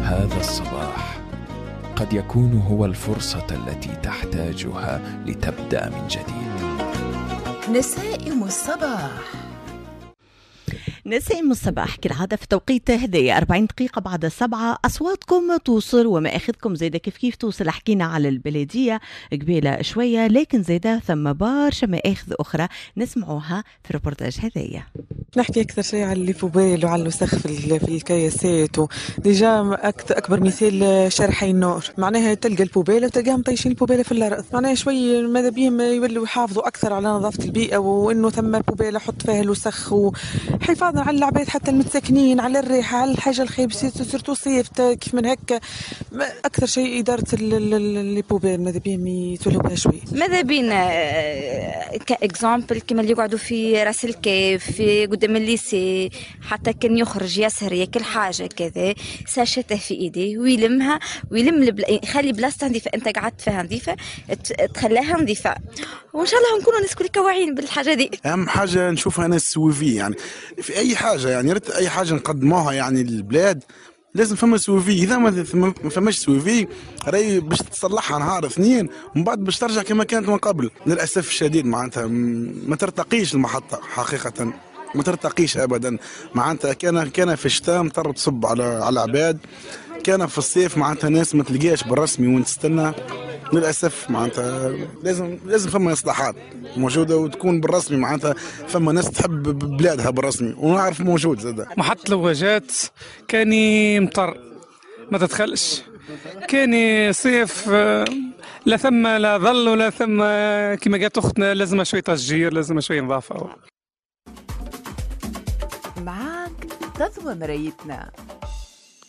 هذا الصباح قد يكون هو الفرصة التي تحتاجها لتبدأ من جديد. نسائم الصباح. نسائم الصباح كالعادة في توقيت هدايا 40 دقيقة بعد 7. أصواتكم توصل وما أخذكم زيادة كيف توصل. حكينا على البلدية قبيلة شوية، لكن زيادة ثم برشا مآخذ أخرى نسمعوها في ريبورتاج هدايا. نحكي أكثر شيء على الليفوبيل وعلى الوسخ في الكياسات. وديجا أكبر مثال شارحي النور، معناها تلقى البوبيلة وتلقاهم طيشين البوبيلة في الأرض. معناها شوي ماذا بيهم يولوا يحافظوا أكثر على نظافة البيئة، وإنه ثم بوبيلة حط فيها الوسخ، وحفاظا على العباد حتى المتسكنين، على الريحة، على الحاجة الخايبة سيرتو صيف كيف من هكا. أكثر شيء إدارة البوبيل ماذا بيهم يتولوا بها شوي. ماذا بينا كإكزامبل كما اللي يقعدوا في راس الكيف في قدام الليسي، حتى كان يخرج يسهر ياكل حاجه كذا ساشته في ايديه ويلمها ويلم يخلي بلاصتها نظيفه. انت قعدت فيها نظيفه تخليها نظيفه، وان شاء الله نكونوا ناس كل واعيين بالحاجه دي. اهم حاجه نشوفها ناس سويفي، يعني في اي حاجه، يعني ريت اي حاجه نقدموها يعني للبلاد لازم فما سويفي. اذا ما فماش سويفي راهي باش تصلحها نهار اثنين ومن بعد باش ترجع كما كانت من قبل. للاسف الشديد معناتها ما ترتقيش المحطه حقيقه، ما ترتقيش ابدا. معناتها كان في الشتاء مطر تصب على العباد، كان في الصيف معناتها ناس ما تلقاش بالرسمي وين تستنى. للاسف معناتها لازم فما اصلاحات موجوده وتكون بالرسمي. معناتها فما ناس تحب بلادها بالرسمي ونعرف موجود زاد. محطة الواجات كاني مطر ما تدخلش، كاني صيف لا ثم لا ظل ولا ثم كما قالت اختنا لازم شويه تشجير، لازم شويه نظافه. معاك تضوى مرايتنا.